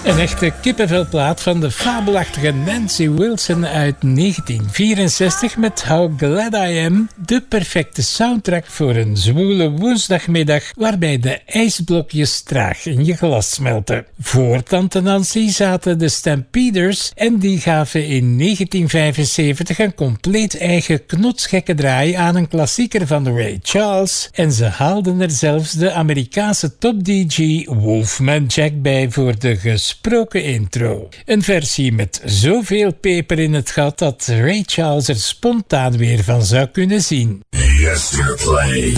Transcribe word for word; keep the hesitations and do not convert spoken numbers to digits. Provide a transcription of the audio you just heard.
Een echte kippenvelplaat van de fabelachtige Nancy Wilson uit negentien vierenzestig met How Glad I Am, de perfecte soundtrack voor een zwoele woensdagmiddag waarbij de ijsblokjes traag in je glas smelten. Voor Tante Nancy zaten de Stampeders en die gaven in negentien vijfenzeventig een compleet eigen knotsgekke draai aan een klassieker van Ray Charles en ze haalden er zelfs de Amerikaanse top-D J Wolfman Jack bij voor de gesproken intro. Een versie met zoveel peper in het gat dat Ray Charles er spontaan weer van zou kunnen zien. Yesterplay.